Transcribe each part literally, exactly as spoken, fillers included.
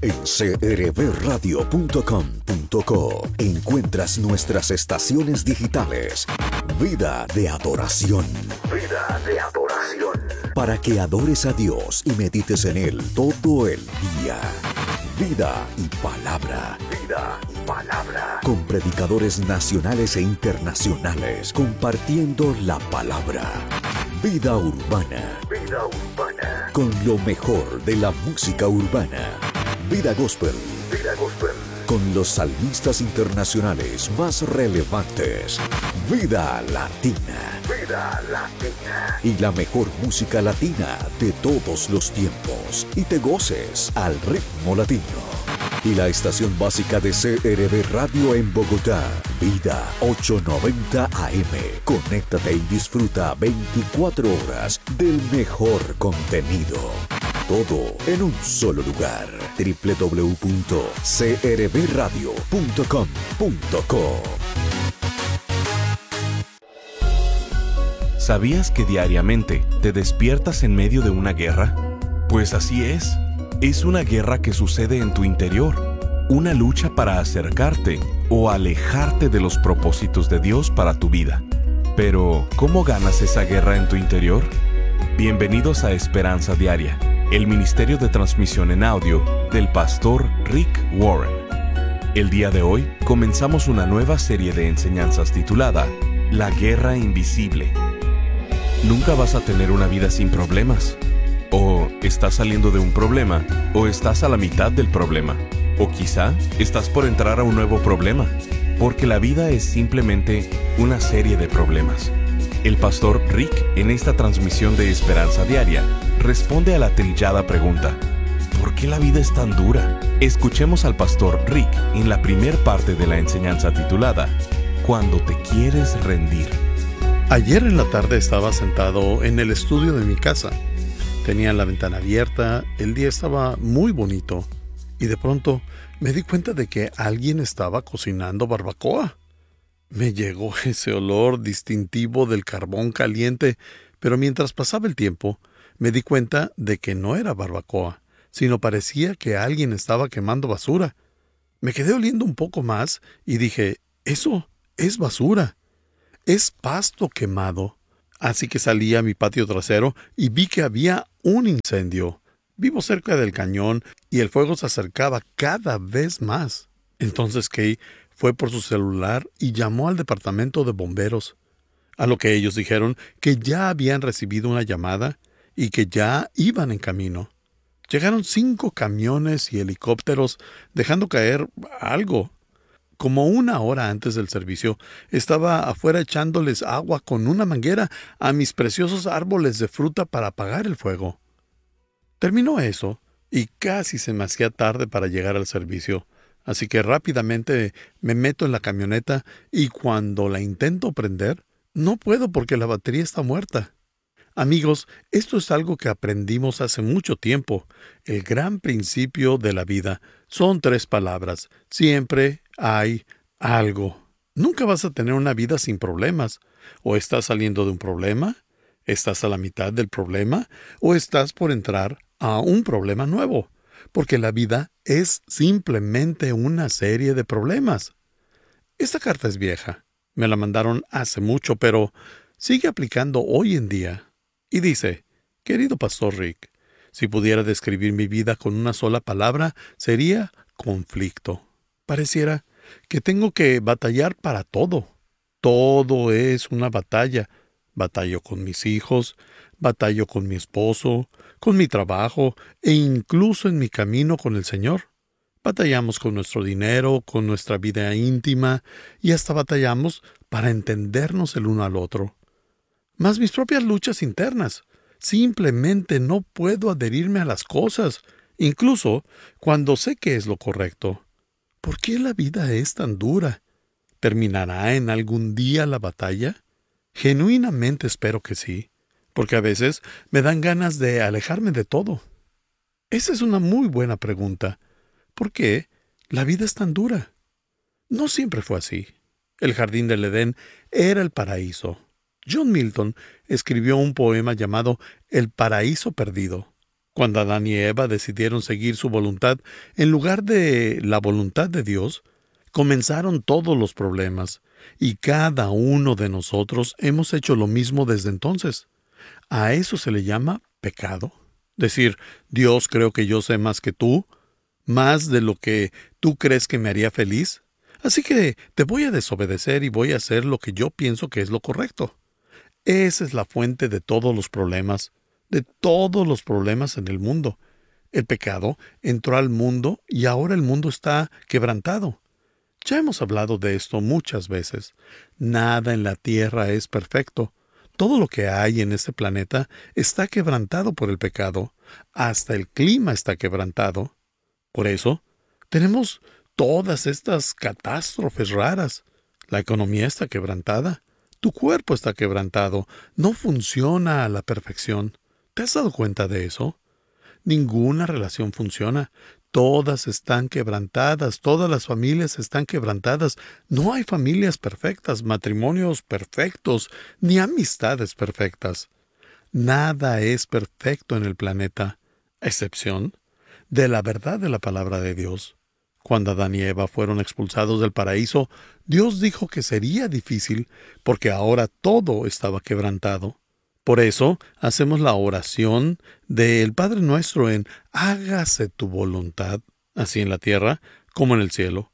En c r b radio punto com punto co encuentras nuestras estaciones digitales. Vida de adoración. Vida de adoración. Para que adores a Dios y medites en Él todo el día. Vida y palabra. Vida y palabra. Con predicadores nacionales e internacionales compartiendo la palabra. Vida urbana. Vida urbana. Con lo mejor de la música urbana. Vida gospel. Vida gospel. Con los salmistas internacionales más relevantes. Vida latina. Vida latina. Y la mejor música latina de todos los tiempos. Y te goces al ritmo latino. Y la estación básica de C R B Radio en Bogotá, Vida ochocientos noventa A M. Conéctate y disfruta veinticuatro horas del mejor contenido. Todo en un solo lugar. doble u doble u doble u punto c r b radio punto com punto co. ¿Sabías que diariamente te despiertas en medio de una guerra? Pues así es. Es una guerra que sucede en tu interior. Una lucha para acercarte o alejarte de los propósitos de Dios para tu vida. Pero, ¿cómo ganas esa guerra en tu interior? Bienvenidos a Esperanza Diaria, el ministerio de transmisión en audio del pastor Rick Warren. El día de hoy comenzamos una nueva serie de enseñanzas titulada La Guerra Invisible. Nunca vas a tener una vida sin problemas. O estás saliendo de un problema, o estás a la mitad del problema, o quizá estás por entrar a un nuevo problema, porque la vida es simplemente una serie de problemas. El pastor Rick, en esta transmisión de Esperanza Diaria, responde a la trillada pregunta: ¿por qué la vida es tan dura? Escuchemos al pastor Rick en la primer parte de la enseñanza titulada Cuando te quieres rendir. Ayer en la tarde estaba sentado en el estudio de mi casa. Tenía la ventana abierta, el día estaba muy bonito y de pronto me di cuenta de que alguien estaba cocinando barbacoa. Me llegó ese olor distintivo del carbón caliente, pero mientras pasaba el tiempo me di cuenta de que no era barbacoa, sino parecía que alguien estaba quemando basura. Me quedé oliendo un poco más y dije, eso es basura, es pasto quemado. Así que salí a mi patio trasero y vi que había un incendio. Vivo cerca del cañón y el fuego se acercaba cada vez más. Entonces Kay fue por su celular y llamó al departamento de bomberos. A lo que ellos dijeron que ya habían recibido una llamada y que ya iban en camino. Llegaron cinco camiones y helicópteros dejando caer algo. Como una hora antes del servicio, estaba afuera echándoles agua con una manguera a mis preciosos árboles de fruta para apagar el fuego. Terminó eso y casi se me hacía tarde para llegar al servicio, así que rápidamente me meto en la camioneta y cuando la intento prender, no puedo porque la batería está muerta. Amigos, esto es algo que aprendimos hace mucho tiempo. El gran principio de la vida son tres palabras. Siempre hay algo. Nunca vas a tener una vida sin problemas. O estás saliendo de un problema, estás a la mitad del problema, o estás por entrar a un problema nuevo. Porque la vida es simplemente una serie de problemas. Esta carta es vieja. Me la mandaron hace mucho, pero sigue aplicando hoy en día. Y dice, querido pastor Rick, si pudiera describir mi vida con una sola palabra, sería conflicto. Pareciera que tengo que batallar para todo. Todo es una batalla. Batallo con mis hijos, batallo con mi esposo, con mi trabajo e incluso en mi camino con el Señor. Batallamos con nuestro dinero, con nuestra vida íntima y hasta batallamos para entendernos el uno al otro. Más mis propias luchas internas. Simplemente no puedo adherirme a las cosas, incluso cuando sé que es lo correcto. ¿Por qué la vida es tan dura? ¿Terminará en algún día la batalla? Genuinamente espero que sí, porque a veces me dan ganas de alejarme de todo. Esa es una muy buena pregunta. ¿Por qué la vida es tan dura? No siempre fue así. El jardín del Edén era el paraíso. John Milton escribió un poema llamado El paraíso perdido. Cuando Adán y Eva decidieron seguir su voluntad en lugar de la voluntad de Dios, comenzaron todos los problemas, y cada uno de nosotros hemos hecho lo mismo desde entonces. A eso se le llama pecado. Decir, Dios, creo que yo sé más que tú, más de lo que tú crees que me haría feliz, así que te voy a desobedecer y voy a hacer lo que yo pienso que es lo correcto. Esa es la fuente de todos los problemas, de todos los problemas en el mundo. El pecado entró al mundo y ahora el mundo está quebrantado. Ya hemos hablado de esto muchas veces. Nada en la tierra es perfecto. Todo lo que hay en este planeta está quebrantado por el pecado. Hasta el clima está quebrantado. Por eso, tenemos todas estas catástrofes raras. La economía está quebrantada. Tu cuerpo está quebrantado. No funciona a la perfección. ¿Te has dado cuenta de eso? Ninguna relación funciona. Todas están quebrantadas, todas las familias están quebrantadas. No hay familias perfectas, matrimonios perfectos, ni amistades perfectas. Nada es perfecto en el planeta, a excepción de la verdad de la palabra de Dios. Cuando Adán y Eva fueron expulsados del paraíso, Dios dijo que sería difícil porque ahora todo estaba quebrantado. Por eso hacemos la oración del Padre Nuestro en hágase tu voluntad, así en la tierra como en el cielo.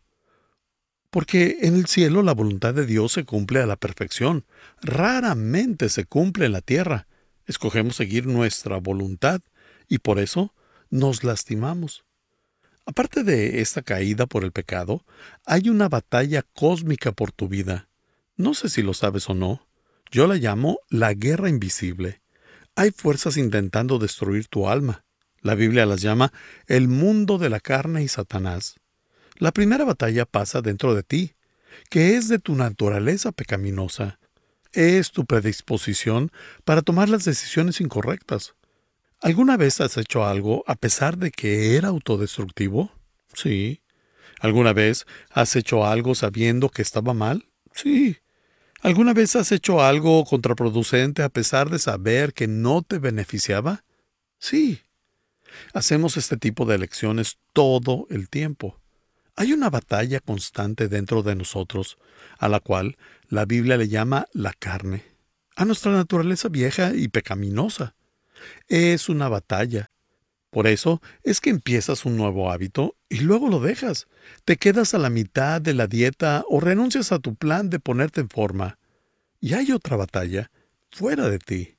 Porque en el cielo la voluntad de Dios se cumple a la perfección. Raramente se cumple en la tierra. Escogemos seguir nuestra voluntad y por eso nos lastimamos. Aparte de esta caída por el pecado, hay una batalla cósmica por tu vida. No sé si lo sabes o no. Yo la llamo la guerra invisible. Hay fuerzas intentando destruir tu alma. La Biblia las llama el mundo de la carne y Satanás. La primera batalla pasa dentro de ti, que es de tu naturaleza pecaminosa. Es tu predisposición para tomar las decisiones incorrectas. ¿Alguna vez has hecho algo a pesar de que era autodestructivo? Sí. ¿Alguna vez has hecho algo sabiendo que estaba mal? Sí. ¿Alguna vez has hecho algo contraproducente a pesar de saber que no te beneficiaba? Sí. Hacemos este tipo de elecciones todo el tiempo. Hay una batalla constante dentro de nosotros, a la cual la Biblia le llama la carne, a nuestra naturaleza vieja y pecaminosa. Es una batalla. Por eso es que empiezas un nuevo hábito y luego lo dejas. Te quedas a la mitad de la dieta o renuncias a tu plan de ponerte en forma. Y hay otra batalla fuera de ti,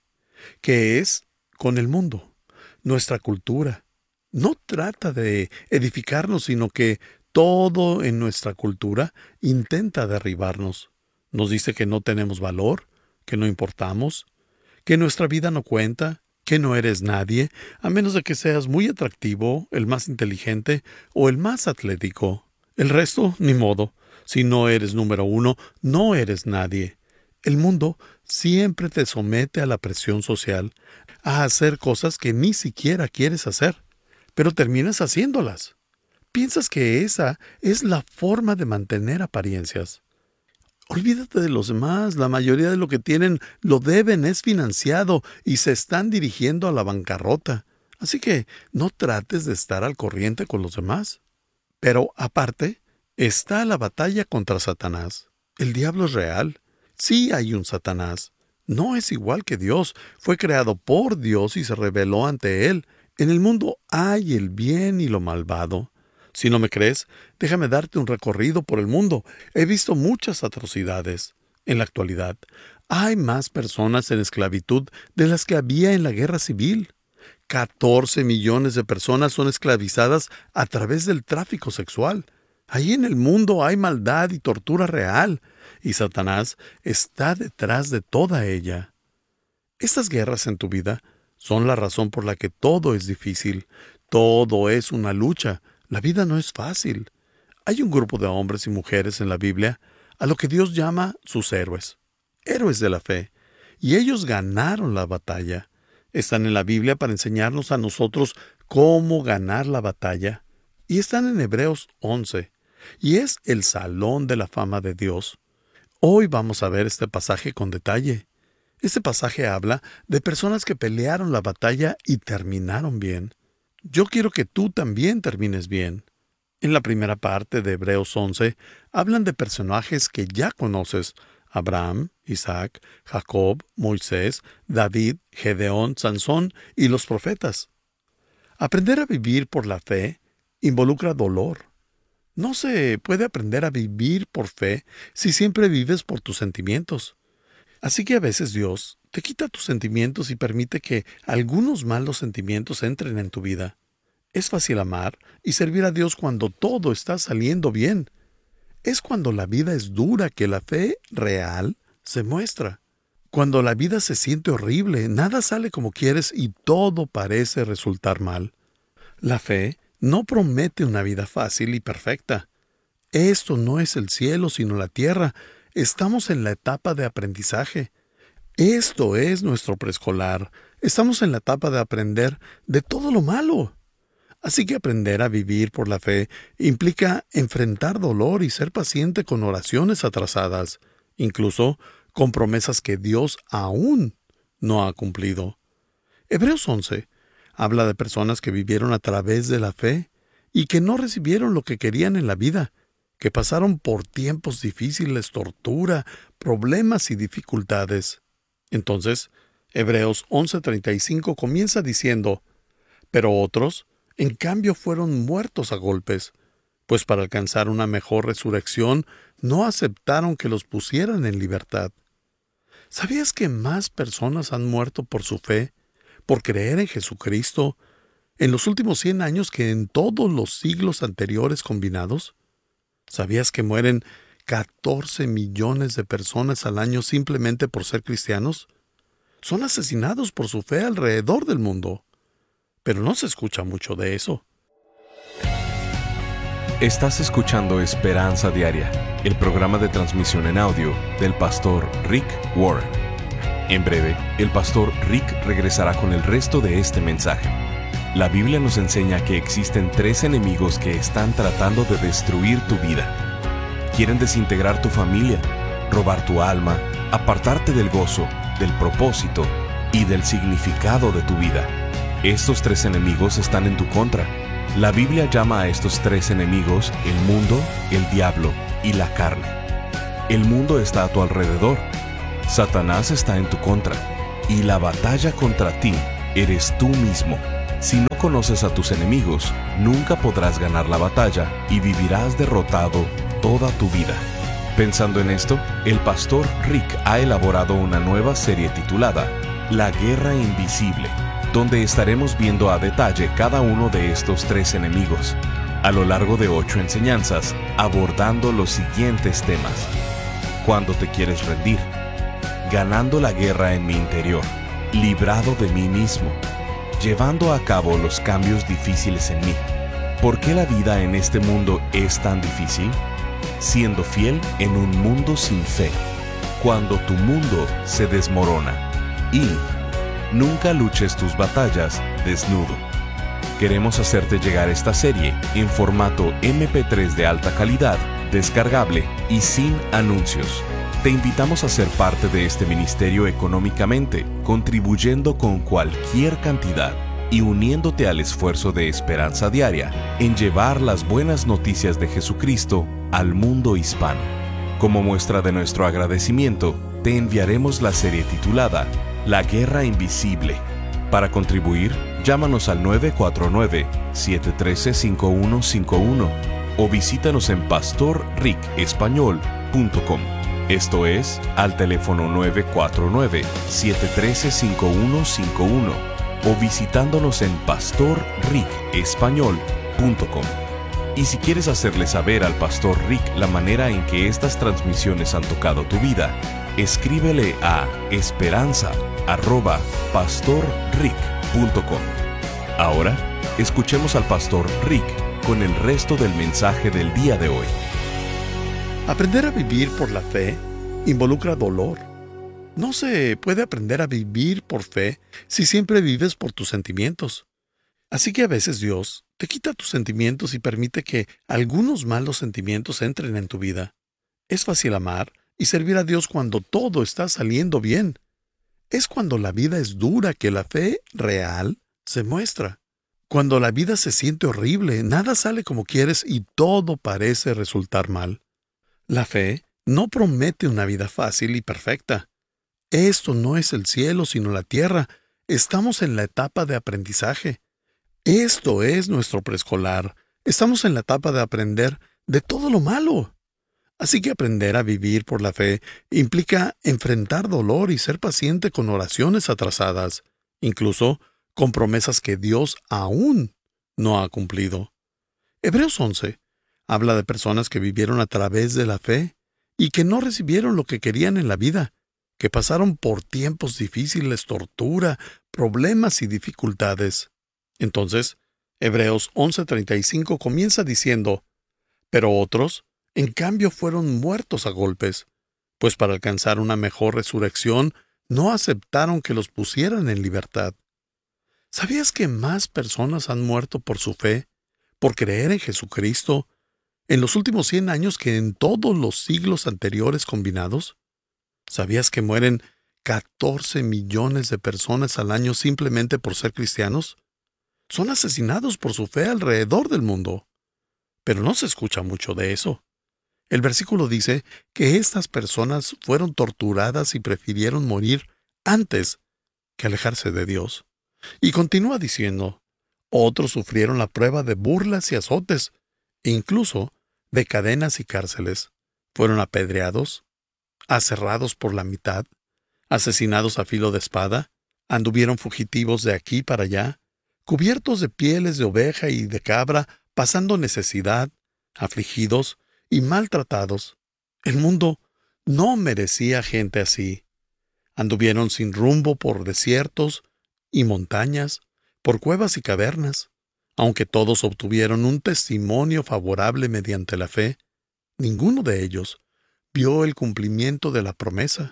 que es con el mundo, nuestra cultura. No trata de edificarnos, sino que todo en nuestra cultura intenta derribarnos. Nos dice que no tenemos valor, que no importamos, que nuestra vida no cuenta, que no eres nadie, a menos de que seas muy atractivo, el más inteligente o el más atlético. El resto, ni modo. Si no eres número uno, no eres nadie. El mundo siempre te somete a la presión social, a hacer cosas que ni siquiera quieres hacer, pero terminas haciéndolas. Piensas que esa es la forma de mantener apariencias. Olvídate de los demás. La mayoría de lo que tienen lo deben, es financiado y se están dirigiendo a la bancarrota. Así que no trates de estar al corriente con los demás. Pero aparte, está la batalla contra Satanás. El diablo es real. Sí hay un Satanás. No es igual que Dios. Fue creado por Dios y se rebeló ante él. En el mundo hay el bien y lo malvado. Si no me crees, déjame darte un recorrido por el mundo. He visto muchas atrocidades. En la actualidad, hay más personas en esclavitud de las que había en la guerra civil. catorce millones de personas son esclavizadas a través del tráfico sexual. Ahí en el mundo hay maldad y tortura real, y Satanás está detrás de toda ella. Estas guerras en tu vida son la razón por la que todo es difícil. Todo es una lucha. La vida no es fácil. Hay un grupo de hombres y mujeres en la Biblia a lo que Dios llama sus héroes, héroes de la fe, y ellos ganaron la batalla. Están en la Biblia para enseñarnos a nosotros cómo ganar la batalla, y están en Hebreos once, y es el salón de la fama de Dios. Hoy vamos a ver este pasaje con detalle. Este pasaje habla de personas que pelearon la batalla y terminaron bien. yo quiero que tú también termines bien. En la primera parte de Hebreos once, hablan de personajes que ya conoces: Abraham, Isaac, Jacob, Moisés, David, Gedeón, Sansón y los profetas. Aprender a vivir por la fe involucra dolor. No se puede aprender a vivir por fe si siempre vives por tus sentimientos. Así que a veces Dios te quita tus sentimientos y permite que algunos malos sentimientos entren en tu vida. Es fácil amar y servir a Dios cuando todo está saliendo bien. Es cuando la vida es dura que la fe real se muestra. Cuando la vida se siente horrible, nada sale como quieres y todo parece resultar mal. La fe no promete una vida fácil y perfecta. Esto no es el cielo, sino la tierra. Estamos en la etapa de aprendizaje. Esto es nuestro preescolar. Estamos en la etapa de aprender de todo lo malo. Así que aprender a vivir por la fe implica enfrentar dolor y ser paciente con oraciones atrasadas, incluso con promesas que Dios aún no ha cumplido. Hebreos once habla de personas que vivieron a través de la fe y que no recibieron lo que querían en la vida, que pasaron por tiempos difíciles, tortura, problemas y dificultades. Entonces, Hebreos once treinta y cinco comienza diciendo: pero otros, en cambio, fueron muertos a golpes, pues para alcanzar una mejor resurrección no aceptaron que los pusieran en libertad. ¿Sabías que más personas han muerto por su fe, por creer en Jesucristo, en los últimos cien años que en todos los siglos anteriores combinados? ¿Sabías que mueren catorce millones de personas al año simplemente por ser cristianos? Son asesinados por su fe alrededor del mundo. Pero no se escucha mucho de eso. Estás escuchando Esperanza Diaria, el programa de transmisión en audio del pastor Rick Warren. En breve, el pastor Rick regresará con el resto de este mensaje. La Biblia nos enseña que existen tres enemigos que están tratando de destruir tu vida. Quieren desintegrar tu familia, robar tu alma, apartarte del gozo, del propósito y del significado de tu vida. Estos tres enemigos están en tu contra. La Biblia llama a estos tres enemigos el mundo, el diablo y la carne. El mundo está a tu alrededor. Satanás está en tu contra. Y la batalla contra ti eres tú mismo. Si no conoces a tus enemigos, nunca podrás ganar la batalla y vivirás derrotado toda tu vida. Pensando en esto, el pastor Rick ha elaborado una nueva serie titulada La Guerra Invisible, donde estaremos viendo a detalle cada uno de estos tres enemigos, a lo largo de ocho enseñanzas, abordando los siguientes temas: cuando te quieres rendir, ganando la guerra en mi interior, librado de mí mismo, llevando a cabo los cambios difíciles en mí, ¿por qué la vida en este mundo es tan difícil? Siendo fiel en un mundo sin fe, cuando tu mundo se desmorona, y nunca luches tus batallas desnudo. Queremos hacerte llegar esta serie en formato eme pe tres de alta calidad, descargable y sin anuncios. Te invitamos a ser parte de este ministerio económicamente, contribuyendo con cualquier cantidad y uniéndote al esfuerzo de Esperanza Diaria en llevar las buenas noticias de Jesucristo al mundo hispano. Como muestra de nuestro agradecimiento, te enviaremos la serie titulada La Guerra Invisible. Para contribuir, llámanos al nueve cuatro nueve, siete uno tres, cinco uno cinco uno o visítanos en pastor rick español punto com. Esto es, al teléfono nueve cuatro nueve, siete uno tres, cinco uno cinco uno o visitándonos en pastor rick español punto com. Y si quieres hacerle saber al pastor Rick la manera en que estas transmisiones han tocado tu vida, escríbele a esperanza arroba pastor rick punto com. Ahora, escuchemos al pastor Rick con el resto del mensaje del día de hoy. Aprender a vivir por la fe involucra dolor. No se puede aprender a vivir por fe si siempre vives por tus sentimientos. Así que a veces Dios te quita tus sentimientos y permite que algunos malos sentimientos entren en tu vida. Es fácil amar y servir a Dios cuando todo está saliendo bien. Es cuando la vida es dura que la fe real se muestra. Cuando la vida se siente horrible, nada sale como quieres y todo parece resultar mal. La fe no promete una vida fácil y perfecta. Esto no es el cielo, sino la tierra. Estamos en la etapa de aprendizaje. Esto es nuestro preescolar. Estamos en la etapa de aprender de todo lo malo. Así que aprender a vivir por la fe implica enfrentar dolor y ser paciente con oraciones atrasadas, incluso con promesas que Dios aún no ha cumplido. Hebreos once habla de personas que vivieron a través de la fe y que no recibieron lo que querían en la vida, que pasaron por tiempos difíciles, tortura, problemas y dificultades. Entonces, Hebreos once treinta y cinco comienza diciendo, pero otros, en cambio, fueron muertos a golpes, pues para alcanzar una mejor resurrección no aceptaron que los pusieran en libertad. ¿Sabías que más personas han muerto por su fe, por creer en Jesucristo, en los últimos cien años que en todos los siglos anteriores combinados? ¿Sabías que mueren catorce millones de personas al año simplemente por ser cristianos? Son asesinados por su fe alrededor del mundo. Pero no se escucha mucho de eso. El versículo dice que estas personas fueron torturadas y prefirieron morir antes que alejarse de Dios. Y continúa diciendo, otros sufrieron la prueba de burlas y azotes, e incluso de cadenas y cárceles. Fueron apedreados, aserrados por la mitad, asesinados a filo de espada, anduvieron fugitivos de aquí para allá, cubiertos de pieles de oveja y de cabra, pasando necesidad, afligidos y maltratados. El mundo no merecía gente así. Anduvieron sin rumbo por desiertos y montañas, por cuevas y cavernas. Aunque todos obtuvieron un testimonio favorable mediante la fe, ninguno de ellos vio el cumplimiento de la promesa.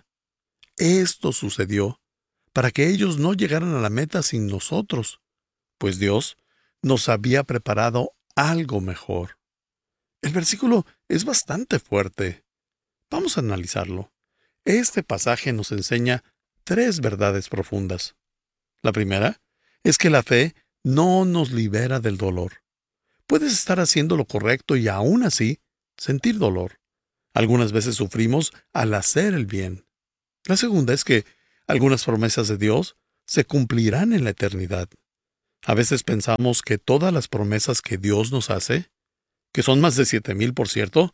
Esto sucedió para que ellos no llegaran a la meta sin nosotros, pues Dios nos había preparado algo mejor. El versículo es bastante fuerte. Vamos a analizarlo. Este pasaje nos enseña tres verdades profundas. La primera es que la fe no nos libera del dolor. Puedes estar haciendo lo correcto y aún así sentir dolor. Algunas veces sufrimos al hacer el bien. La segunda es que algunas promesas de Dios se cumplirán en la eternidad. A veces pensamos que todas las promesas que Dios nos hace, que son más de siete mil, por cierto,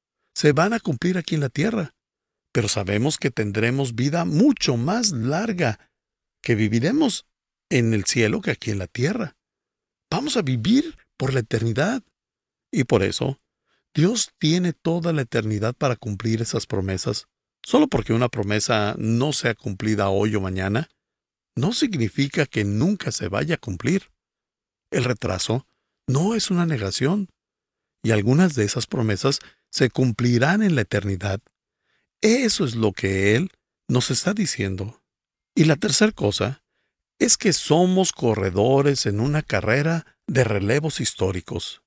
se van a cumplir aquí en la tierra. Pero sabemos que tendremos vida mucho más larga, que viviremos en el cielo que aquí en la tierra. Vamos a vivir por la eternidad. Y por eso, Dios tiene toda la eternidad para cumplir esas promesas. Solo porque una promesa no sea cumplida hoy o mañana, no significa que nunca se vaya a cumplir. El retraso no es una negación, y algunas de esas promesas se cumplirán en la eternidad. Eso es lo que Él nos está diciendo. Y la tercera cosa es que somos corredores en una carrera de relevos históricos.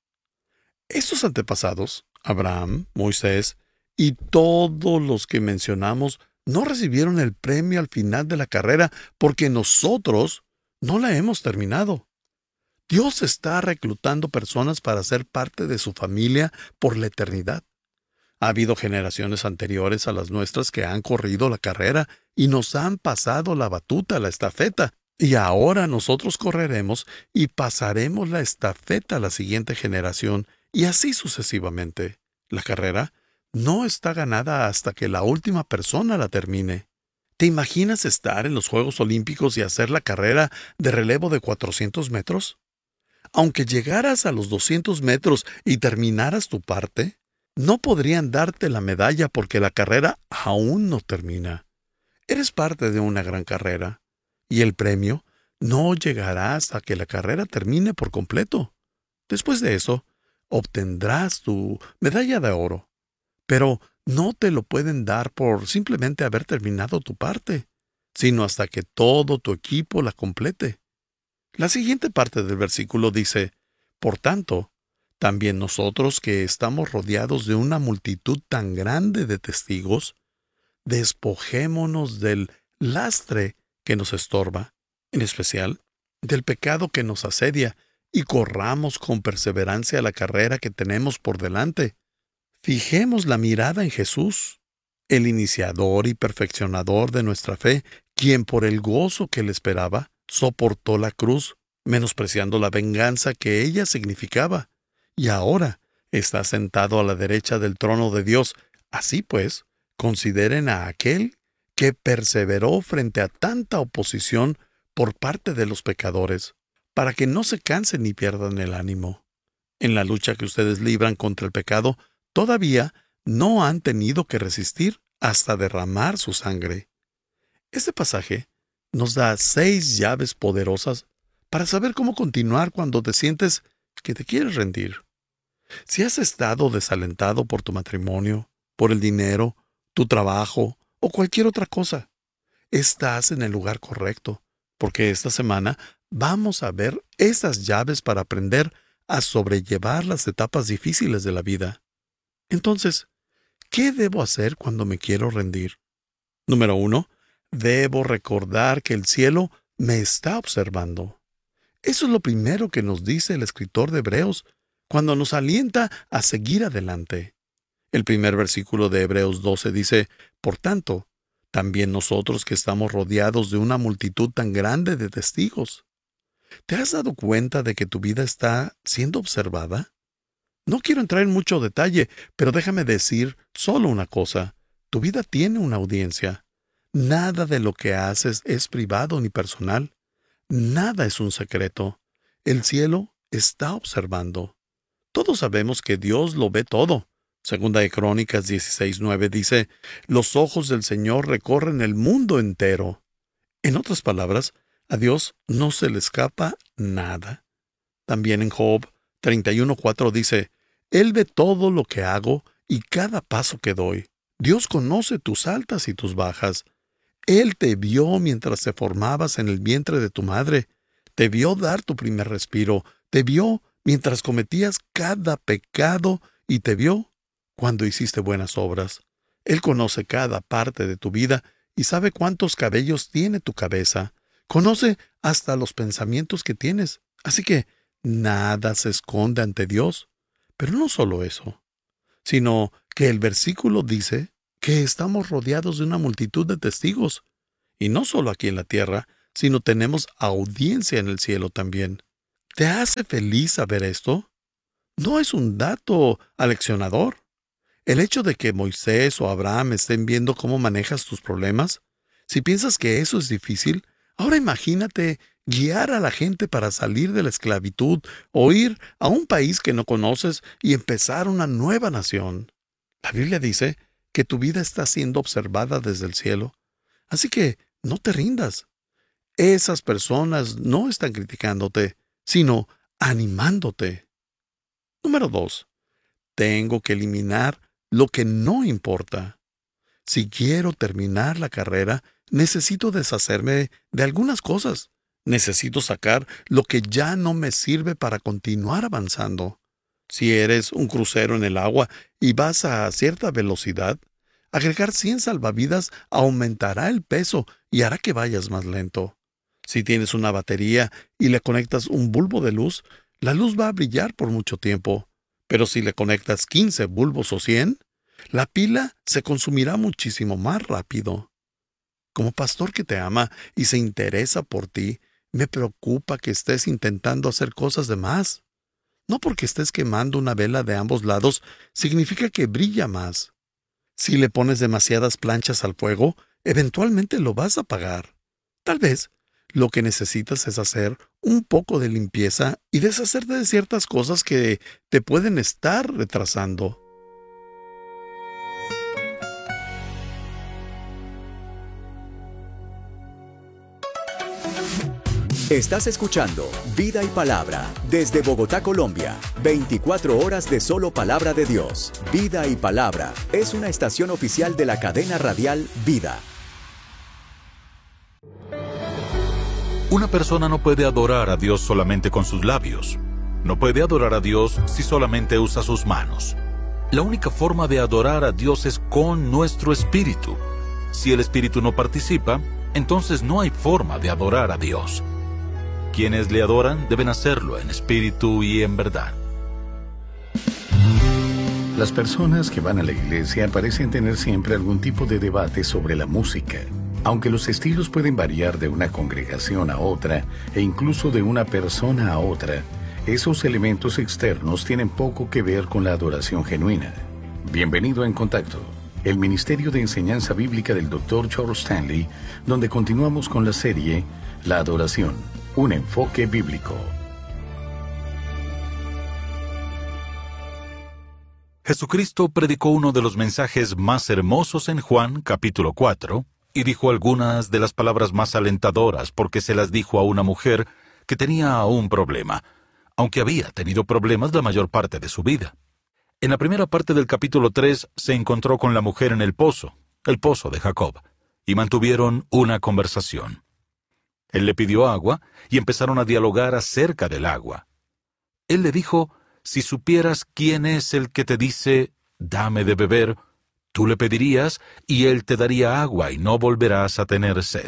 Estos antepasados, Abraham, Moisés y todos los que mencionamos, no recibieron el premio al final de la carrera porque nosotros no la hemos terminado. Dios está reclutando personas para ser parte de su familia por la eternidad. Ha habido generaciones anteriores a las nuestras que han corrido la carrera y nos han pasado la batuta, la estafeta. Y ahora nosotros correremos y pasaremos la estafeta a la siguiente generación, y así sucesivamente. La carrera no está ganada hasta que la última persona la termine. ¿Te imaginas estar en los Juegos Olímpicos y hacer la carrera de relevo de cuatrocientos metros? Aunque llegaras a los doscientos metros y terminaras tu parte, no podrían darte la medalla porque la carrera aún no termina. Eres parte de una gran carrera, y el premio no llegará hasta que la carrera termine por completo. Después de eso, obtendrás tu medalla de oro, pero no te lo pueden dar por simplemente haber terminado tu parte, sino hasta que todo tu equipo la complete. La siguiente parte del versículo dice, por tanto, también nosotros que estamos rodeados de una multitud tan grande de testigos, despojémonos del lastre que nos estorba, en especial del pecado que nos asedia, y corramos con perseverancia la carrera que tenemos por delante. Fijemos la mirada en Jesús, el iniciador y perfeccionador de nuestra fe, quien por el gozo que le esperaba, soportó la cruz, menospreciando la venganza que ella significaba, y ahora está sentado a la derecha del trono de Dios. Así pues, consideren a aquel que perseveró frente a tanta oposición por parte de los pecadores, para que no se cansen ni pierdan el ánimo. En la lucha que ustedes libran contra el pecado, todavía no han tenido que resistir hasta derramar su sangre. Este pasaje nos da seis llaves poderosas para saber cómo continuar cuando te sientes que te quieres rendir. Si has estado desalentado por tu matrimonio, por el dinero, tu trabajo o cualquier otra cosa, estás en el lugar correcto, porque esta semana vamos a ver esas llaves para aprender a sobrellevar las etapas difíciles de la vida. Entonces, ¿qué debo hacer cuando me quiero rendir? Número uno, debo recordar que el cielo me está observando. Eso es lo primero que nos dice el escritor de Hebreos cuando nos alienta a seguir adelante. El primer versículo de Hebreos doce dice, por tanto, también nosotros que estamos rodeados de una multitud tan grande de testigos. ¿Te has dado cuenta de que tu vida está siendo observada? No quiero entrar en mucho detalle, pero déjame decir solo una cosa. Tu vida tiene una audiencia. Nada de lo que haces es privado ni personal. Nada es un secreto. El cielo está observando. Todos sabemos que Dios lo ve todo. Segunda de Crónicas dieciséis nueve dice, los ojos del Señor recorren el mundo entero. En otras palabras, a Dios no se le escapa nada. También en Job treinta y uno cuatro dice, Él ve todo lo que hago y cada paso que doy. Dios conoce tus altas y tus bajas. Él te vio mientras te formabas en el vientre de tu madre. Te vio dar tu primer respiro. Te vio mientras cometías cada pecado y te vio cuando hiciste buenas obras. Él conoce cada parte de tu vida y sabe cuántos cabellos tiene tu cabeza. Conoce hasta los pensamientos que tienes. Así que nada se esconde ante Dios. Pero no solo eso, sino que el versículo dice que estamos rodeados de una multitud de testigos. Y no solo aquí en la tierra, sino tenemos audiencia en el cielo también. ¿Te hace feliz saber esto? No es un dato aleccionador. El hecho de que Moisés o Abraham estén viendo cómo manejas tus problemas, si piensas que eso es difícil, ahora imagínate guiar a la gente para salir de la esclavitud o ir a un país que no conoces y empezar una nueva nación. La Biblia dice que tu vida está siendo observada desde el cielo. Así que no te rindas. Esas personas no están criticándote, sino animándote. Número dos. Tengo que eliminar lo que no importa. Si quiero terminar la carrera, necesito deshacerme de algunas cosas. Necesito sacar lo que ya no me sirve para continuar avanzando. Si eres un crucero en el agua y vas a cierta velocidad, agregar cien salvavidas aumentará el peso y hará que vayas más lento. Si tienes una batería y le conectas un bulbo de luz, la luz va a brillar por mucho tiempo. Pero si le conectas quince bulbos o cien, la pila se consumirá muchísimo más rápido. Como pastor que te ama y se interesa por ti, me preocupa que estés intentando hacer cosas de más. No porque estés quemando una vela de ambos lados, significa que brilla más. Si le pones demasiadas planchas al fuego, eventualmente lo vas a apagar. Tal vez lo que necesitas es hacer un poco de limpieza y deshacerte de ciertas cosas que te pueden estar retrasando. Estás escuchando Vida y Palabra desde Bogotá, Colombia. veinticuatro horas de solo palabra de Dios. Vida y Palabra es una estación oficial de la cadena radial Vida. Una persona no puede adorar a Dios solamente con sus labios. No puede adorar a Dios si solamente usa sus manos. La única forma de adorar a Dios es con nuestro espíritu. Si el espíritu no participa, entonces no hay forma de adorar a Dios. quienes le adoran deben hacerlo en espíritu y en verdad. Las personas que van a la iglesia parecen tener siempre algún tipo de debate sobre la música. Aunque los estilos pueden variar de una congregación a otra e incluso de una persona a otra, esos elementos externos tienen poco que ver con la adoración genuina. Bienvenido a En Contacto, el Ministerio de Enseñanza Bíblica del doctor Charles Stanley, donde continuamos con la serie La Adoración, un enfoque bíblico. Jesucristo predicó uno de los mensajes más hermosos en Juan capítulo cuatro, y dijo algunas de las palabras más alentadoras porque se las dijo a una mujer que tenía un problema, aunque había tenido problemas la mayor parte de su vida. En la primera parte del capítulo tres se encontró con la mujer en el pozo, el pozo de Jacob, y mantuvieron una conversación. Él le pidió agua y empezaron a dialogar acerca del agua. Él le dijo: si supieras quién es el que te dice, dame de beber, tú le pedirías y él te daría agua y no volverás a tener sed.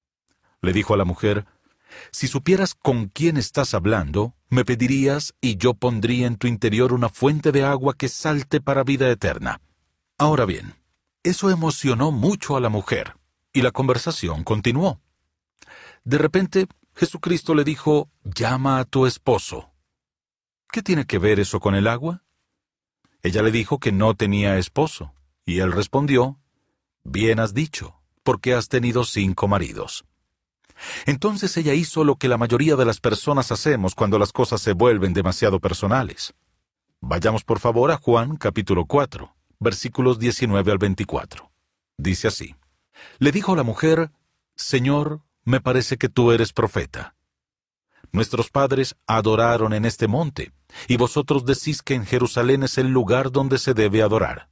Le dijo a la mujer: si supieras con quién estás hablando, me pedirías y yo pondría en tu interior una fuente de agua que salte para vida eterna. Ahora bien, eso emocionó mucho a la mujer, y la conversación continuó. De repente, Jesucristo le dijo: llama a tu esposo. ¿Qué tiene que ver eso con el agua? Ella le dijo que no tenía esposo, y él respondió: bien has dicho, porque has tenido cinco maridos. Entonces ella hizo lo que la mayoría de las personas hacemos cuando las cosas se vuelven demasiado personales. Vayamos por favor a Juan capítulo cuatro, versículos diecinueve al veinticuatro. Dice así: le dijo la mujer: Señor, me parece que tú eres profeta. Nuestros padres adoraron en este monte, y vosotros decís que en Jerusalén es el lugar donde se debe adorar.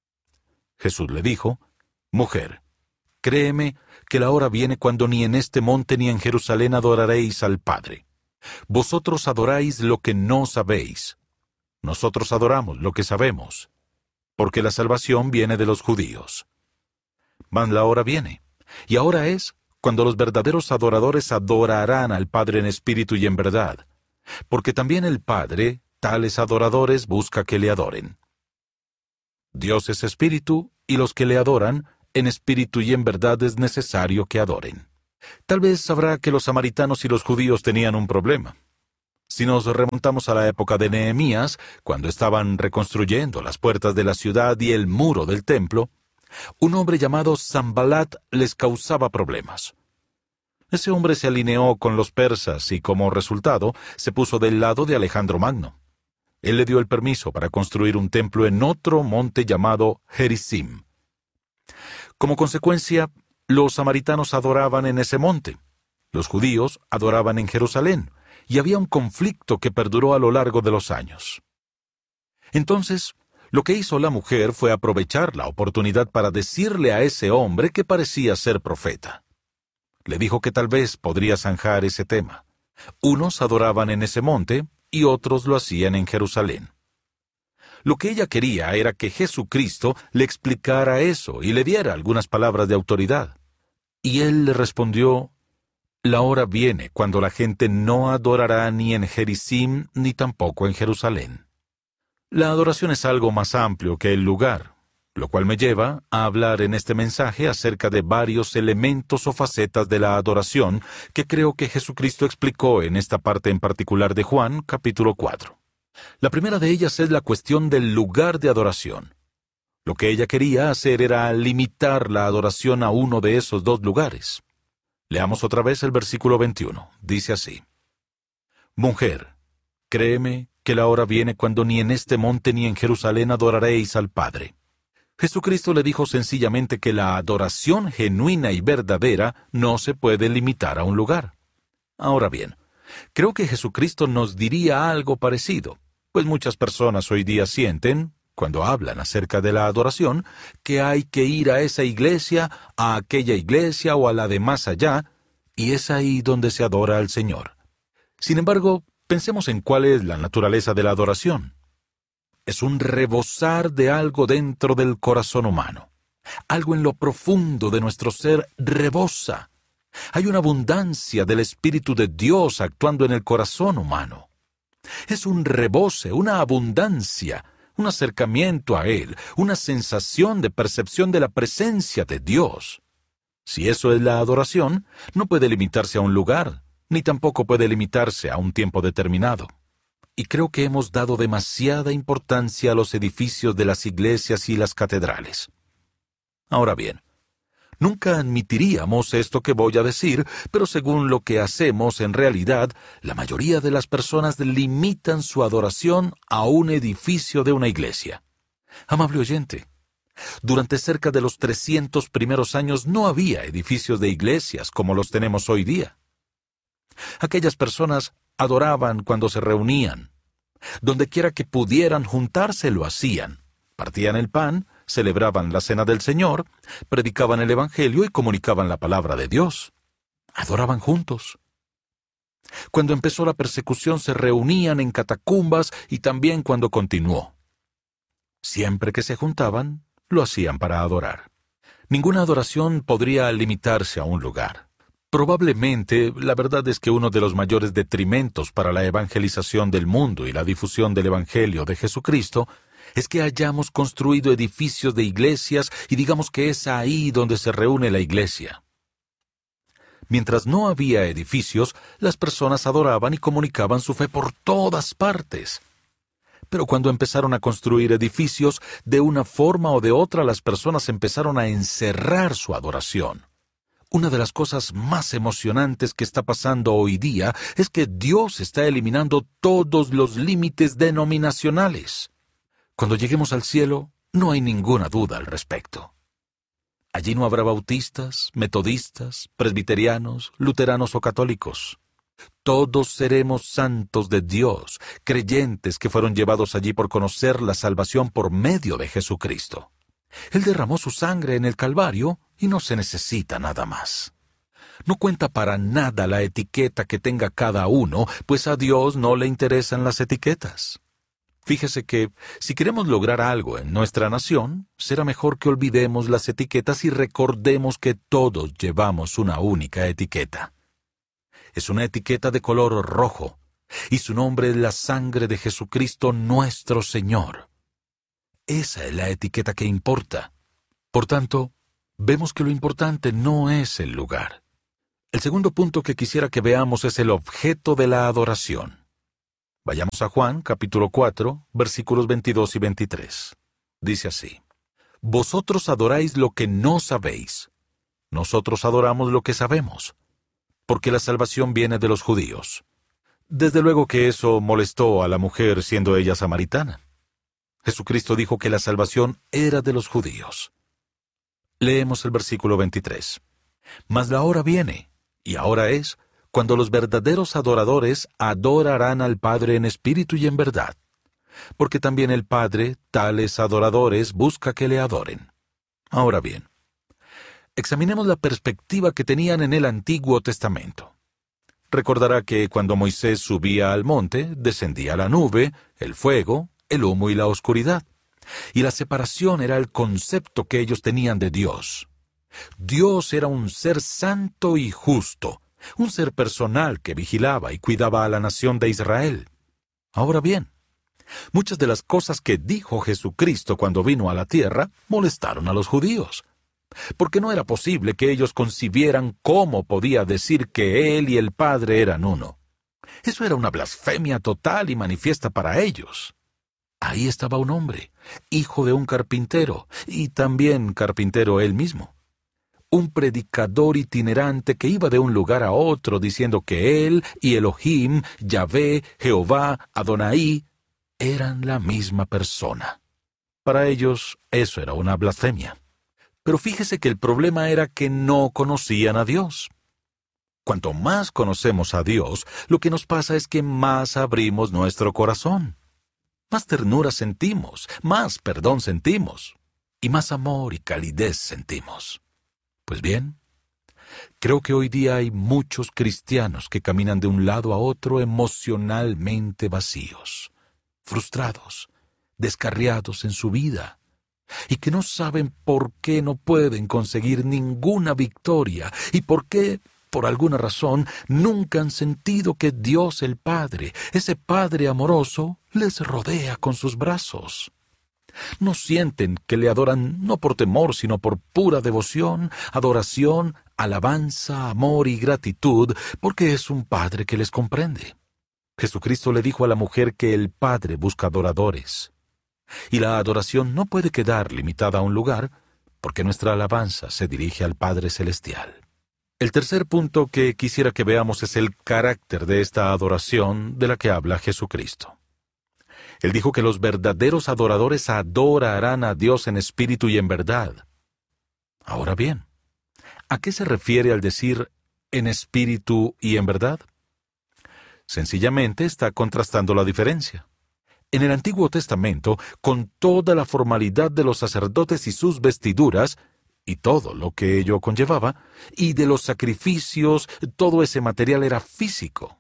Jesús le dijo: mujer, créeme que la hora viene cuando ni en este monte ni en Jerusalén adoraréis al Padre. Vosotros adoráis lo que no sabéis. Nosotros adoramos lo que sabemos, porque la salvación viene de los judíos. Mas la hora viene, y ahora es cuando los verdaderos adoradores adorarán al Padre en espíritu y en verdad, porque también el Padre, tales adoradores, busca que le adoren. Dios es espíritu, y los que le adoran, en espíritu y en verdad es necesario que adoren. Tal vez sabrá que los samaritanos y los judíos tenían un problema. Si nos remontamos a la época de Nehemías, cuando estaban reconstruyendo las puertas de la ciudad y el muro del templo, un hombre llamado Sanbalat les causaba problemas. Ese hombre se alineó con los persas y, como resultado, se puso del lado de Alejandro Magno. Él le dio el permiso para construir un templo en otro monte llamado Gerizim. Como consecuencia, los samaritanos adoraban en ese monte. Los judíos adoraban en Jerusalén, y había un conflicto que perduró a lo largo de los años. Entonces, lo que hizo la mujer fue aprovechar la oportunidad para decirle a ese hombre que parecía ser profeta. Le dijo que tal vez podría zanjar ese tema. Unos adoraban en ese monte y otros lo hacían en Jerusalén. Lo que ella quería era que Jesucristo le explicara eso y le diera algunas palabras de autoridad. Y él le respondió: la hora viene cuando la gente no adorará ni en Gerizim ni tampoco en Jerusalén. La adoración es algo más amplio que el lugar, lo cual me lleva a hablar en este mensaje acerca de varios elementos o facetas de la adoración que creo que Jesucristo explicó en esta parte en particular de Juan, capítulo cuatro. La primera de ellas es la cuestión del lugar de adoración. Lo que ella quería hacer era limitar la adoración a uno de esos dos lugares. Leamos otra vez el versículo veintiuno. Dice así: mujer, créeme que la hora viene cuando ni en este monte ni en Jerusalén adoraréis al Padre. Jesucristo le dijo sencillamente que la adoración genuina y verdadera no se puede limitar a un lugar. Ahora bien, creo que Jesucristo nos diría algo parecido, pues muchas personas hoy día sienten, cuando hablan acerca de la adoración, que hay que ir a esa iglesia, a aquella iglesia o a la de más allá, y es ahí donde se adora al Señor. Sin embargo, pensemos en cuál es la naturaleza de la adoración. Es un rebosar de algo dentro del corazón humano. Algo en lo profundo de nuestro ser rebosa, Hay una abundancia del Espíritu de Dios actuando en el corazón humano. Es un rebose, una abundancia, un acercamiento a Él, una sensación de percepción de la presencia de Dios. Si eso es la adoración, no puede limitarse a un lugar, ni tampoco puede limitarse a un tiempo determinado. Y creo que hemos dado demasiada importancia a los edificios de las iglesias y las catedrales. Ahora bien, nunca admitiríamos esto que voy a decir, pero según lo que hacemos en realidad, la mayoría de las personas limitan su adoración a un edificio de una iglesia. Amable oyente, durante cerca de los trescientos primeros años no había edificios de iglesias como los tenemos hoy día. Aquellas personas adoraban cuando se reunían. Dondequiera que pudieran juntarse lo hacían. Partían el pan, celebraban la cena del Señor, predicaban el Evangelio y comunicaban la palabra de Dios. Adoraban juntos. Cuando empezó la persecución se reunían en catacumbas y también cuando continuó. Siempre que se juntaban, lo hacían para adorar. Ninguna adoración podría limitarse a un lugar. Probablemente, la verdad es que uno de los mayores detrimentos para la evangelización del mundo y la difusión del Evangelio de Jesucristo es que hayamos construido edificios de iglesias y digamos que es ahí donde se reúne la iglesia. Mientras no había edificios, las personas adoraban y comunicaban su fe por todas partes. Pero cuando empezaron a construir edificios, de una forma o de otra las personas empezaron a encerrar su adoración. Una de las cosas más emocionantes que está pasando hoy día es que Dios está eliminando todos los límites denominacionales. Cuando lleguemos al cielo, no hay ninguna duda al respecto. Allí no habrá bautistas, metodistas, presbiterianos, luteranos o católicos. Todos seremos santos de Dios, creyentes que fueron llevados allí por conocer la salvación por medio de Jesucristo. Él derramó su sangre en el Calvario y no se necesita nada más. No cuenta para nada la etiqueta que tenga cada uno, pues a Dios no le interesan las etiquetas. Fíjese que, si queremos lograr algo en nuestra nación, será mejor que olvidemos las etiquetas y recordemos que todos llevamos una única etiqueta. Es una etiqueta de color rojo, y su nombre es la sangre de Jesucristo nuestro Señor. Esa es la etiqueta que importa. Por tanto, vemos que lo importante no es el lugar. El segundo punto que quisiera que veamos es el objeto de la adoración. Vayamos a Juan, capítulo cuatro, versículos veintidós y veintitrés. Dice así: Vosotros adoráis lo que no sabéis. Nosotros adoramos lo que sabemos, porque la salvación viene de los judíos. Desde luego que eso molestó a la mujer siendo ella samaritana. Jesucristo dijo que la salvación era de los judíos. Leemos el versículo veintitrés. Mas la hora viene, y ahora es, cuando los verdaderos adoradores adorarán al Padre en espíritu y en verdad, porque también el Padre, tales adoradores, busca que le adoren. Ahora bien, examinemos la perspectiva que tenían en el Antiguo Testamento. Recordará que cuando Moisés subía al monte, descendía la nube, el fuego, el humo y la oscuridad. Y la separación era el concepto que ellos tenían de Dios. Dios era un ser santo y justo, un ser personal que vigilaba y cuidaba a la nación de Israel. Ahora bien, muchas de las cosas que dijo Jesucristo cuando vino a la tierra molestaron a los judíos, porque no era posible que ellos concibieran cómo podía decir que Él y el Padre eran uno. Eso era una blasfemia total y manifiesta para ellos. Ahí estaba un hombre, hijo de un carpintero, y también carpintero él mismo. Un predicador itinerante que iba de un lugar a otro diciendo que él y Elohim, Yahvé, Jehová, Adonai, eran la misma persona. Para ellos, eso era una blasfemia. Pero fíjese que el problema era que no conocían a Dios. Cuanto más conocemos a Dios, lo que nos pasa es que más abrimos nuestro corazón. Más ternura sentimos, más perdón sentimos, y más amor y calidez sentimos. Pues bien, creo que hoy día hay muchos cristianos que caminan de un lado a otro emocionalmente vacíos, frustrados, descarriados en su vida, y que no saben por qué no pueden conseguir ninguna victoria y por qué por alguna razón, nunca han sentido que Dios el Padre, ese Padre amoroso, les rodea con sus brazos. No sienten que le adoran no por temor, sino por pura devoción, adoración, alabanza, amor y gratitud, porque es un Padre que les comprende. Jesucristo le dijo a la mujer que el Padre busca adoradores. Y la adoración no puede quedar limitada a un lugar, porque nuestra alabanza se dirige al Padre Celestial. El tercer punto que quisiera que veamos es el carácter de esta adoración de la que habla Jesucristo. Él dijo que los verdaderos adoradores adorarán a Dios en espíritu y en verdad. Ahora bien, ¿a qué se refiere al decir en espíritu y en verdad? Sencillamente está contrastando la diferencia. En el Antiguo Testamento, con toda la formalidad de los sacerdotes y sus vestiduras, y todo lo que ello conllevaba, y de los sacrificios, todo ese material era físico.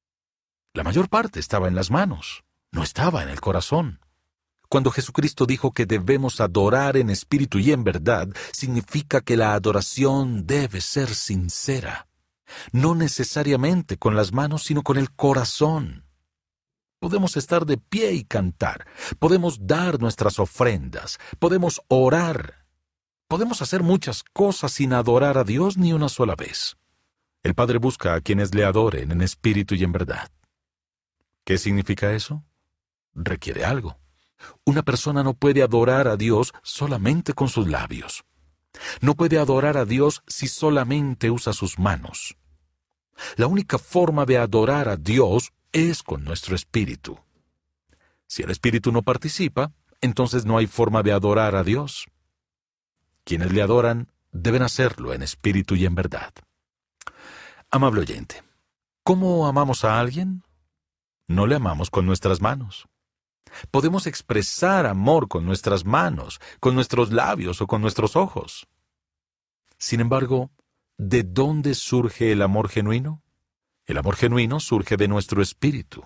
La mayor parte estaba en las manos, no estaba en el corazón. Cuando Jesucristo dijo que debemos adorar en espíritu y en verdad, significa que la adoración debe ser sincera. No necesariamente con las manos, sino con el corazón. Podemos estar de pie y cantar, podemos dar nuestras ofrendas, podemos orar, podemos hacer muchas cosas sin adorar a Dios ni una sola vez. El Padre busca a quienes le adoren en espíritu y en verdad. ¿Qué significa eso? Requiere algo. Una persona no puede adorar a Dios solamente con sus labios. No puede adorar a Dios si solamente usa sus manos. La única forma de adorar a Dios es con nuestro espíritu. Si el espíritu no participa, entonces no hay forma de adorar a Dios. Quienes le adoran deben hacerlo en espíritu y en verdad. Amable oyente, ¿cómo amamos a alguien? No le amamos con nuestras manos. Podemos expresar amor con nuestras manos, con nuestros labios o con nuestros ojos. Sin embargo, ¿de dónde surge el amor genuino? El amor genuino surge de nuestro espíritu.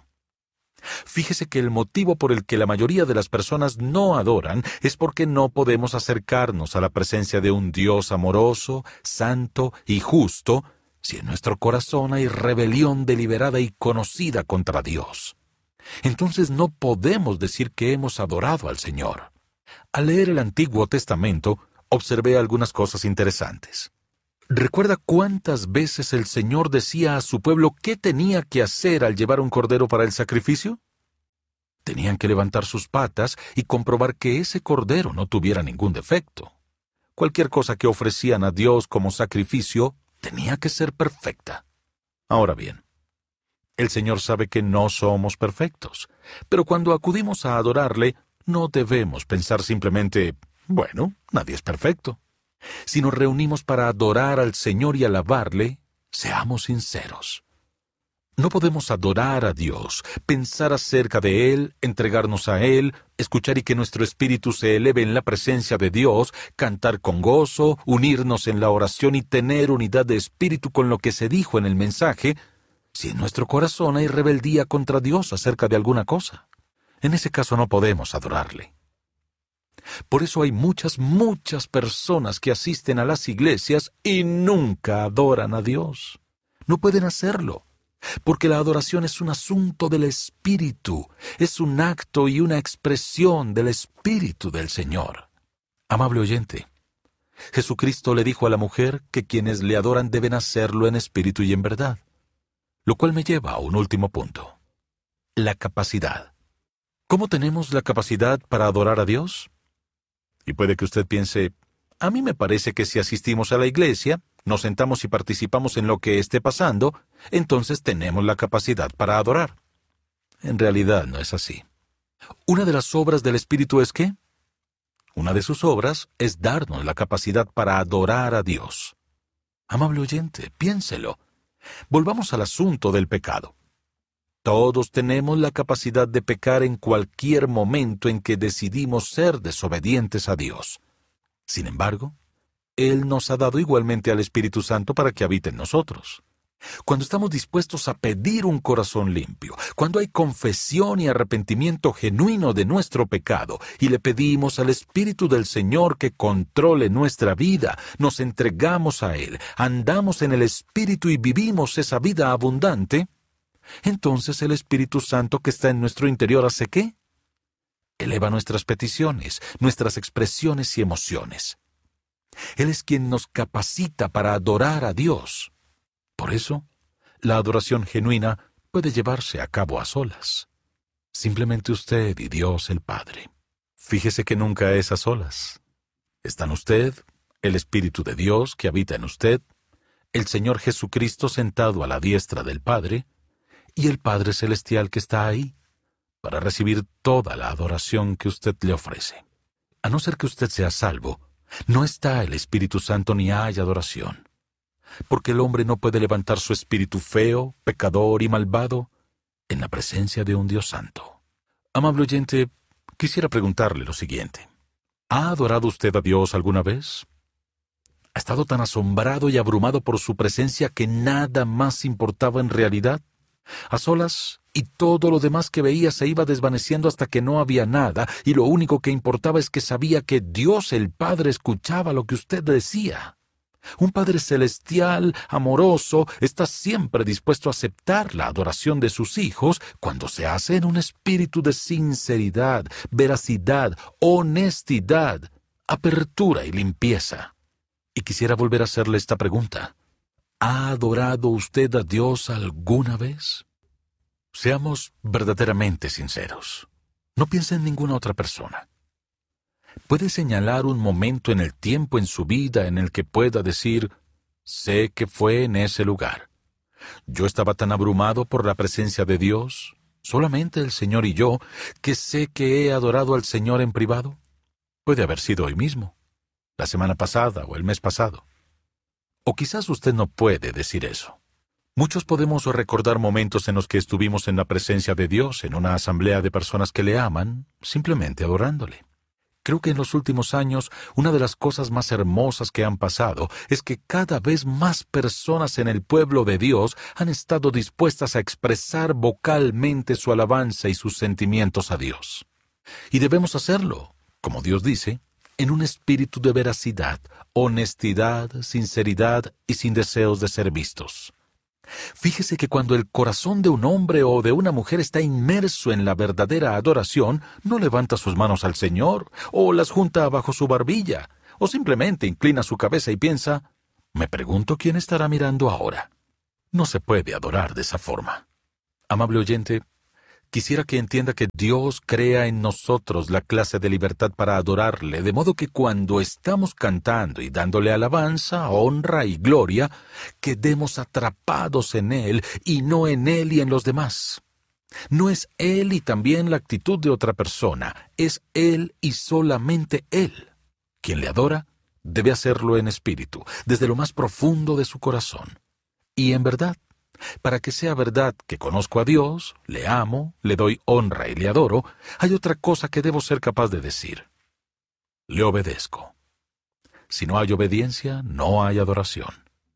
Fíjese que el motivo por el que la mayoría de las personas no adoran es porque no podemos acercarnos a la presencia de un Dios amoroso, santo y justo si en nuestro corazón hay rebelión deliberada y conocida contra Dios. Entonces no podemos decir que hemos adorado al Señor. Al leer el Antiguo Testamento, observé algunas cosas interesantes. ¿Recuerda cuántas veces el Señor decía a su pueblo qué tenía que hacer al llevar un cordero para el sacrificio? Tenían que levantar sus patas y comprobar que ese cordero no tuviera ningún defecto. Cualquier cosa que ofrecían a Dios como sacrificio tenía que ser perfecta. Ahora bien, el Señor sabe que no somos perfectos, pero cuando acudimos a adorarle, no debemos pensar simplemente, bueno, nadie es perfecto. Si nos reunimos para adorar al Señor y alabarle, seamos sinceros. No podemos adorar a Dios, pensar acerca de Él, entregarnos a Él, escuchar y que nuestro espíritu se eleve en la presencia de Dios, cantar con gozo, unirnos en la oración y tener unidad de espíritu con lo que se dijo en el mensaje, si en nuestro corazón hay rebeldía contra Dios acerca de alguna cosa. En ese caso no podemos adorarle. Por eso hay muchas, muchas personas que asisten a las iglesias y nunca adoran a Dios. No pueden hacerlo, porque la adoración es un asunto del Espíritu, es un acto y una expresión del Espíritu del Señor. Amable oyente, Jesucristo le dijo a la mujer que quienes le adoran deben hacerlo en espíritu y en verdad, lo cual me lleva a un último punto: la capacidad. ¿Cómo tenemos la capacidad para adorar a Dios? Y puede que usted piense, a mí me parece que si asistimos a la iglesia, nos sentamos y participamos en lo que esté pasando, entonces tenemos la capacidad para adorar. En realidad no es así. Una de las obras del Espíritu es ¿qué? Una de sus obras es darnos la capacidad para adorar a Dios. Amable oyente, piénselo. Volvamos al asunto del pecado. Todos tenemos la capacidad de pecar en cualquier momento en que decidimos ser desobedientes a Dios. Sin embargo, Él nos ha dado igualmente al Espíritu Santo para que habite en nosotros. Cuando estamos dispuestos a pedir un corazón limpio, cuando hay confesión y arrepentimiento genuino de nuestro pecado, y le pedimos al Espíritu del Señor que controle nuestra vida, nos entregamos a Él, andamos en el Espíritu y vivimos esa vida abundante, entonces el Espíritu Santo que está en nuestro interior hace ¿qué? Eleva nuestras peticiones, nuestras expresiones y emociones. Él es quien nos capacita para adorar a Dios. Por eso, la adoración genuina puede llevarse a cabo a solas. Simplemente usted y Dios el Padre. Fíjese que nunca es a solas. Están usted, el Espíritu de Dios que habita en usted, el Señor Jesucristo sentado a la diestra del Padre, y el Padre Celestial que está ahí, para recibir toda la adoración que usted le ofrece. A no ser que usted sea salvo, no está el Espíritu Santo ni hay adoración. Porque el hombre no puede levantar su espíritu feo, pecador y malvado en la presencia de un Dios santo. Amable oyente, quisiera preguntarle lo siguiente. ¿Ha adorado usted a Dios alguna vez? ¿Ha estado tan asombrado y abrumado por su presencia que nada más importaba en realidad? A solas, y todo lo demás que veía se iba desvaneciendo hasta que no había nada, y lo único que importaba es que sabía que Dios el Padre escuchaba lo que usted decía. Un Padre celestial, amoroso, está siempre dispuesto a aceptar la adoración de sus hijos cuando se hace en un espíritu de sinceridad, veracidad, honestidad, apertura y limpieza. Y quisiera volver a hacerle esta pregunta. ¿Ha adorado usted a Dios alguna vez? Seamos verdaderamente sinceros. No piense en ninguna otra persona. ¿Puede señalar un momento en el tiempo en su vida en el que pueda decir, sé que fue en ese lugar? Yo estaba tan abrumado por la presencia de Dios, solamente el Señor y yo, que sé que he adorado al Señor en privado. Puede haber sido hoy mismo, la semana pasada o el mes pasado. O quizás usted no puede decir eso. Muchos podemos recordar momentos en los que estuvimos en la presencia de Dios, en una asamblea de personas que le aman, simplemente adorándole. Creo que en los últimos años, una de las cosas más hermosas que han pasado es que cada vez más personas en el pueblo de Dios han estado dispuestas a expresar vocalmente su alabanza y sus sentimientos a Dios. Y debemos hacerlo, como Dios dice, en un espíritu de veracidad, honestidad, sinceridad y sin deseos de ser vistos. Fíjese que cuando el corazón de un hombre o de una mujer está inmerso en la verdadera adoración, no levanta sus manos al Señor, o las junta bajo su barbilla, o simplemente inclina su cabeza y piensa, me pregunto quién estará mirando ahora. No se puede adorar de esa forma. Amable oyente, quisiera que entienda que Dios crea en nosotros la clase de libertad para adorarle, de modo que cuando estamos cantando y dándole alabanza, honra y gloria, quedemos atrapados en Él y no en Él y en los demás. No es Él y también la actitud de otra persona, es Él y solamente Él. Quien le adora debe hacerlo en espíritu, desde lo más profundo de su corazón. Y en verdad, para que sea verdad que conozco a Dios, le amo, le doy honra y le adoro, hay otra cosa que debo ser capaz de decir. Le obedezco. Si no hay obediencia, no hay adoración.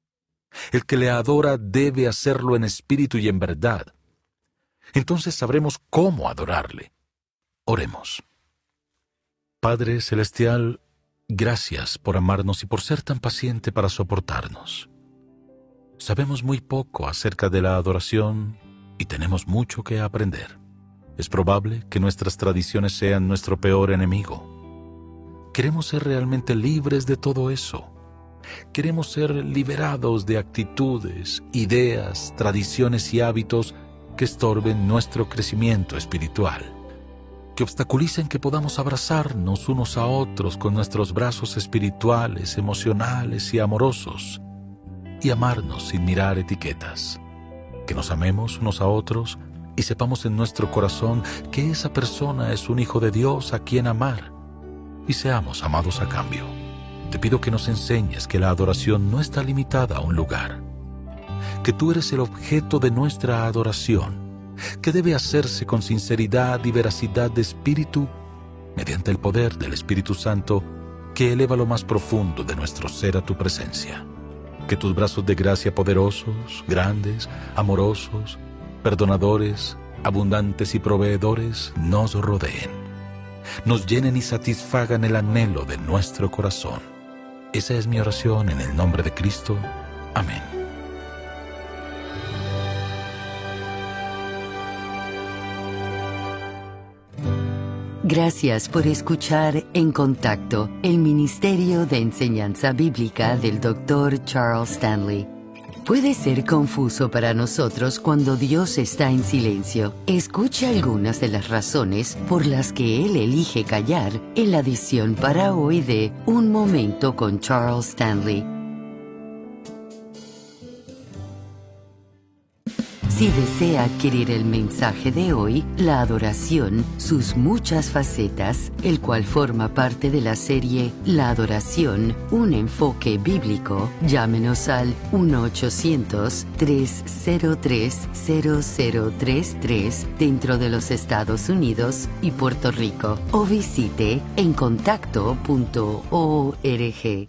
El que le adora debe hacerlo en espíritu y en verdad. Entonces sabremos cómo adorarle. Oremos. Padre Celestial, gracias por amarnos y por ser tan paciente para soportarnos. Sabemos muy poco acerca de la adoración y tenemos mucho que aprender. Es probable que nuestras tradiciones sean nuestro peor enemigo. Queremos ser realmente libres de todo eso. Queremos ser liberados de actitudes, ideas, tradiciones y hábitos que estorben nuestro crecimiento espiritual, que obstaculicen que podamos abrazarnos unos a otros con nuestros brazos espirituales, emocionales y amorosos, y amarnos sin mirar etiquetas, que nos amemos unos a otros y sepamos en nuestro corazón que esa persona es un hijo de Dios a quien amar, y seamos amados a cambio. Te pido que nos enseñes que la adoración no está limitada a un lugar, que tú eres el objeto de nuestra adoración, que debe hacerse con sinceridad y veracidad de espíritu, mediante el poder del Espíritu Santo, que eleva lo más profundo de nuestro ser a tu presencia. Que tus brazos de gracia poderosos, grandes, amorosos, perdonadores, abundantes y proveedores nos rodeen, nos llenen y satisfagan el anhelo de nuestro corazón. Esa es mi oración en el nombre de Cristo. Amén. Gracias por escuchar En Contacto, el Ministerio de Enseñanza Bíblica del doctor Charles Stanley. Puede ser confuso para nosotros cuando Dios está en silencio. Escucha algunas de las razones por las que Él elige callar en la edición para hoy de Un Momento con Charles Stanley. Si desea adquirir el mensaje de hoy, La Adoración, sus muchas facetas, el cual forma parte de la serie La Adoración, un enfoque bíblico, llámenos al uno ochocientos, tres cero tres, cero cero tres tres dentro de los Estados Unidos y Puerto Rico o visite en contacto punto org.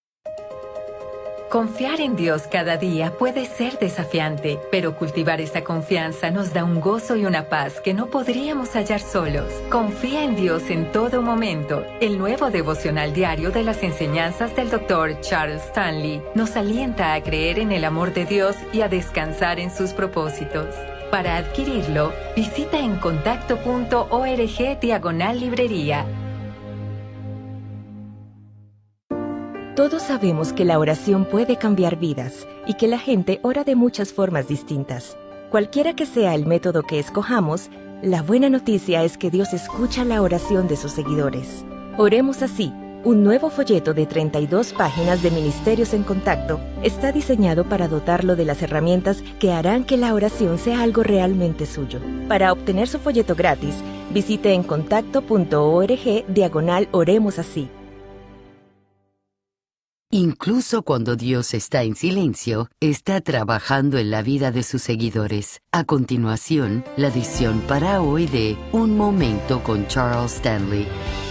Confiar en Dios cada día puede ser desafiante, pero cultivar esta confianza nos da un gozo y una paz que no podríamos hallar solos. Confía en Dios en todo momento. El nuevo devocional diario de las enseñanzas del doctor Charles Stanley nos alienta a creer en el amor de Dios y a descansar en sus propósitos. Para adquirirlo, visita en contacto punto org diagonal librería. Todos sabemos que la oración puede cambiar vidas y que la gente ora de muchas formas distintas. Cualquiera que sea el método que escojamos, la buena noticia es que Dios escucha la oración de sus seguidores. Oremos así. Un nuevo folleto de treinta y dos páginas de Ministerios en Contacto está diseñado para dotarlo de las herramientas que harán que la oración sea algo realmente suyo. Para obtener su folleto gratis, visite en contacto punto org diagonal Oremos así. Incluso cuando Dios está en silencio, está trabajando en la vida de sus seguidores. A continuación, la edición para hoy de Un Momento con Charles Stanley.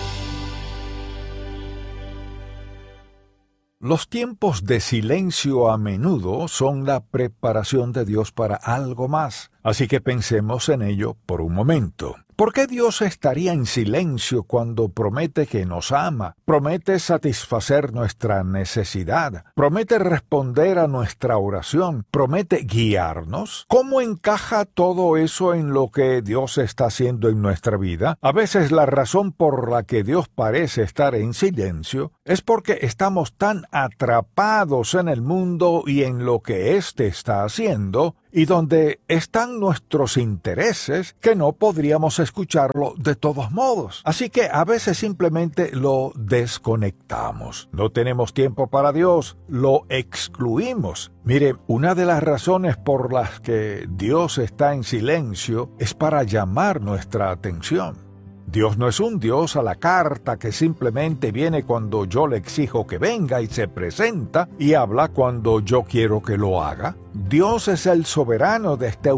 Los tiempos de silencio a menudo son la preparación de Dios para algo más, así que pensemos en ello por un momento. ¿Por qué Dios estaría en silencio cuando promete que nos ama, promete satisfacer nuestra necesidad, promete responder a nuestra oración, promete guiarnos? ¿Cómo encaja todo eso en lo que Dios está haciendo en nuestra vida? A veces la razón por la que Dios parece estar en silencio es porque estamos tan atrapados en el mundo y en lo que éste está haciendo, y donde están nuestros intereses, que no podríamos escucharlo de todos modos. Así que a veces simplemente lo desconectamos. No tenemos tiempo para Dios, lo excluimos. Mire, una de las razones por las que Dios está en silencio es para llamar nuestra atención. Dios no es un Dios a la carta que simplemente viene cuando yo le exijo que venga y se presenta y habla cuando yo quiero que lo haga. Dios es el soberano de este